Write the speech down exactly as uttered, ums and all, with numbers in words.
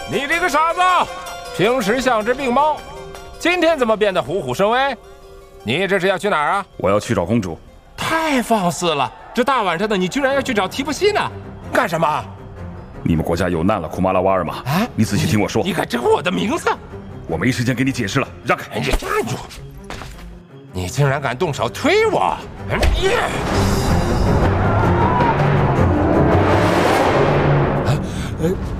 你这个傻子，平时像只病猫，今天怎么变得虎虎生威？你这是要去哪儿啊？ 我要去找公主。 太放肆了！这大晚上的，你居然要去找提布西呢？干什么？ 你们国家有难了，库马拉瓦尔玛。啊！你仔细听我说。 你敢称呼我的名字？ 我没时间给你解释了，让开！ 你站住！你竟然敢动手推我！哎！